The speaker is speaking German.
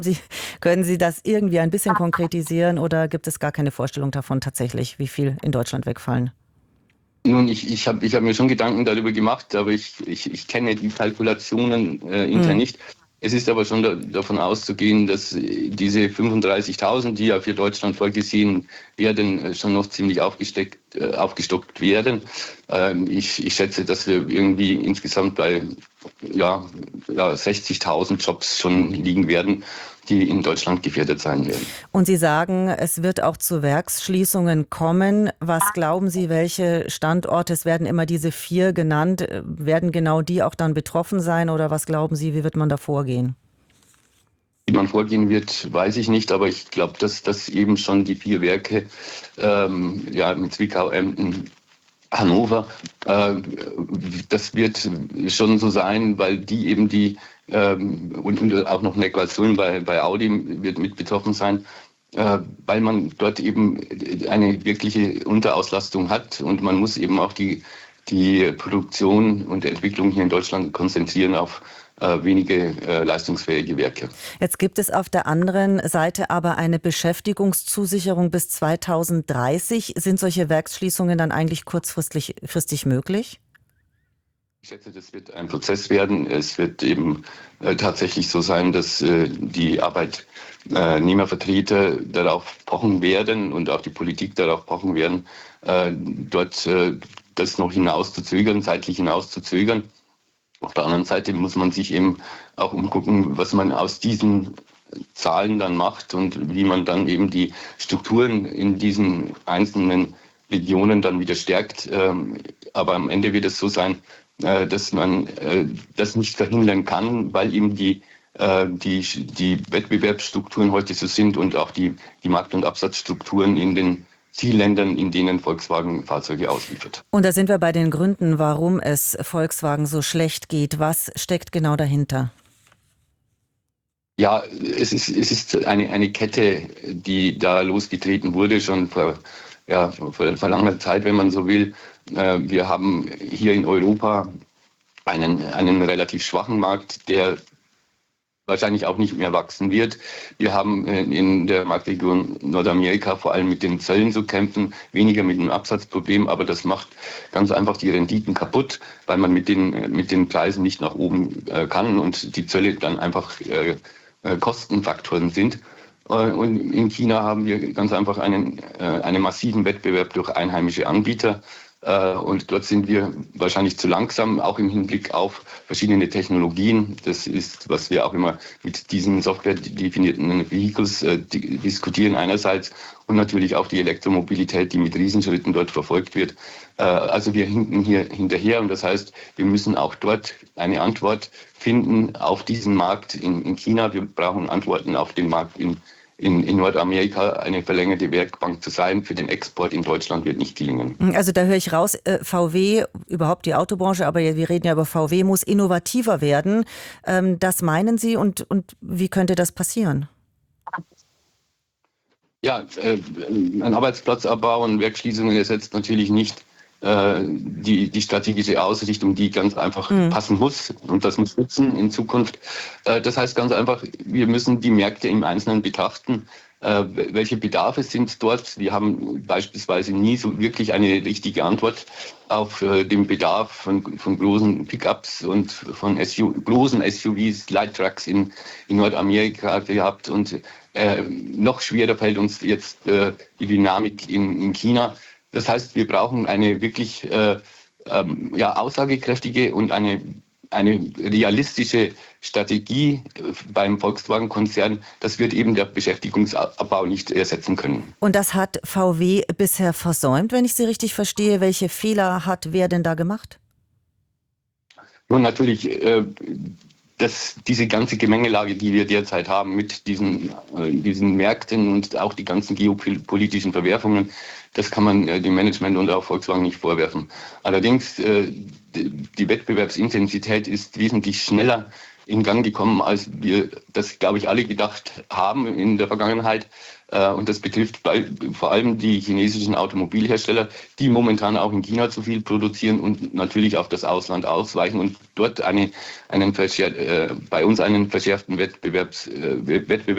Sie, können Sie das irgendwie ein bisschen konkretisieren oder gibt es gar keine Vorstellung davon tatsächlich, wie viel in Deutschland wegfallen? Nun, ich hab mir schon Gedanken darüber gemacht, aber ich kenne die Kalkulationen intern Hm. nicht. Es ist aber schon davon auszugehen, dass diese 35.000, die ja für Deutschland vorgesehen werden, schon noch ziemlich aufgestockt werden. Ich schätze, dass wir irgendwie insgesamt bei ja, 60.000 Jobs schon liegen werden, die in Deutschland gefährdet sein werden. Und Sie sagen, es wird auch zu Werksschließungen kommen. Was glauben Sie, welche Standorte, es werden immer diese 4 genannt, werden genau die auch dann betroffen sein oder was glauben Sie, wie wird man da vorgehen? Wie man vorgehen wird, weiß ich nicht, aber ich glaube, dass das eben schon die 4 Werke, ja, mit Zwickau, Emden, Hannover, äh, das wird schon so sein, weil die eben und auch noch Neckarsulm bei Audi wird mit betroffen sein, weil man dort eben eine wirkliche Unterauslastung hat und man muss eben auch die Produktion und Entwicklung hier in Deutschland konzentrieren auf wenige leistungsfähige Werke. Jetzt gibt es auf der anderen Seite aber eine Beschäftigungszusicherung bis 2030. Sind solche Werksschließungen dann eigentlich kurzfristig möglich? Ich schätze, das wird ein Prozess werden. Es wird eben tatsächlich so sein, dass die Arbeitnehmervertreter darauf pochen werden und auch die Politik darauf pochen werden, dort das noch hinauszuzögern, zeitlich hinauszuzögern. Auf der anderen Seite muss man sich eben auch umgucken, was man aus diesen Zahlen dann macht und wie man dann eben die Strukturen in diesen einzelnen Regionen dann wieder stärkt. Aber am Ende wird es so sein, dass man das nicht verhindern kann, weil eben die Wettbewerbsstrukturen heute so sind und auch die Markt- und Absatzstrukturen in den Zielländern, in denen Volkswagen Fahrzeuge ausliefert. Und da sind wir bei den Gründen, warum es Volkswagen so schlecht geht. Was steckt genau dahinter? Ja, es ist eine Kette, die da losgetreten wurde, schon vor langer Zeit, wenn man so will. Wir haben hier in Europa einen relativ schwachen Markt, der wahrscheinlich auch nicht mehr wachsen wird. Wir haben in der Marktregion Nordamerika vor allem mit den Zöllen zu kämpfen, weniger mit dem Absatzproblem, aber das macht ganz einfach die Renditen kaputt, weil man mit den Preisen nicht nach oben kann und die Zölle dann einfach Kostenfaktoren sind. Und in China haben wir ganz einfach einen massiven Wettbewerb durch einheimische Anbieter. Und dort sind wir wahrscheinlich zu langsam, auch im Hinblick auf verschiedene Technologien. Das ist, was wir auch immer mit diesen software-definierten Vehicles diskutieren einerseits und natürlich auch die Elektromobilität, die mit Riesenschritten dort verfolgt wird. Also wir hinken hier hinterher und das heißt, wir müssen auch dort eine Antwort finden auf diesen Markt in China. Wir brauchen Antworten auf den Markt in Nordamerika. Eine verlängerte Werkbank zu sein für den Export in Deutschland wird nicht gelingen. Also da höre ich raus, VW, überhaupt die Autobranche, aber wir reden ja über VW, muss innovativer werden. Das meinen Sie und wie könnte das passieren? Ja, ein Arbeitsplatzabbau und Werksschließungen ersetzt natürlich nicht die strategische Ausrichtung, die ganz einfach Hm. passen muss. Und das muss nutzen in Zukunft. Das heißt ganz einfach, wir müssen die Märkte im Einzelnen betrachten. Welche Bedarfe sind dort? Wir haben beispielsweise nie so wirklich eine richtige Antwort auf den Bedarf von großen Pickups und von großen SUVs, Light Trucks in Nordamerika gehabt. Und noch schwerer fällt uns jetzt die Dynamik in China. Das heißt, wir brauchen eine wirklich ja, aussagekräftige und eine realistische Strategie beim Volkswagen-Konzern. Das wird eben der Beschäftigungsabbau nicht ersetzen können. Und das hat VW bisher versäumt, wenn ich Sie richtig verstehe. Welche Fehler hat wer denn da gemacht? Nun natürlich, diese ganze Gemengelage, die wir derzeit haben mit diesen Märkten und auch die ganzen geopolitischen Verwerfungen, das kann man dem Management und auch Volkswagen nicht vorwerfen. Allerdings, die Wettbewerbsintensität ist wesentlich schneller in Gang gekommen, als wir das, glaube ich, alle gedacht haben in der Vergangenheit. Und das betrifft vor allem die chinesischen Automobilhersteller, die momentan auch in China zu viel produzieren und natürlich auf das Ausland ausweichen und dort bei uns einen verschärften Wettbewerb